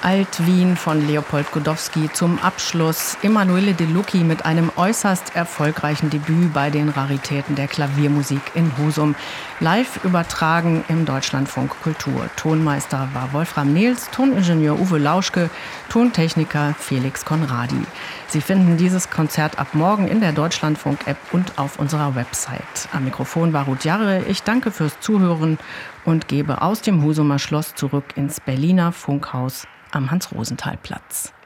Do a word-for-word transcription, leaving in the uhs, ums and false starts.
Alt-Wien von Leopold Godowsky zum Abschluss. Emanuele De Lucchi mit einem äußerst erfolgreichen Debüt bei den Raritäten der Klaviermusik in Husum. Live übertragen im Deutschlandfunk Kultur. Tonmeister war Wolfram Nehls, Toningenieur Uwe Lauschke, Tontechniker Felix Konradi. Sie finden dieses Konzert ab morgen in der Deutschlandfunk-App und auf unserer Website. Am Mikrofon war Ruth Jarre. Ich danke fürs Zuhören und gebe aus dem Husumer Schloss zurück ins Berliner Funkhaus am Hans-Rosenthal-Platz.